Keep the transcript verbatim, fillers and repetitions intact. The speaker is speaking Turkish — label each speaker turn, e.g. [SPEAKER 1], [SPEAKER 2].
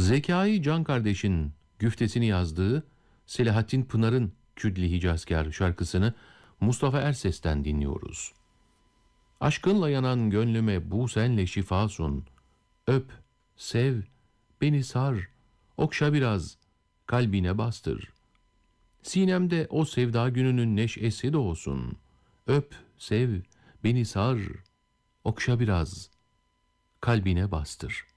[SPEAKER 1] Zekai Can Kardeş'in güftesini yazdığı Selahattin Pınar'ın Küdli Hicazkar şarkısını Mustafa Erses'ten dinliyoruz. Aşkınla yanan gönlüme bu senle şifasun. Öp, sev, beni sar, okşa biraz, kalbine bastır. Sinemde o sevda gününün neşesi doğsun. Öp, sev, beni sar, okşa biraz, kalbine bastır.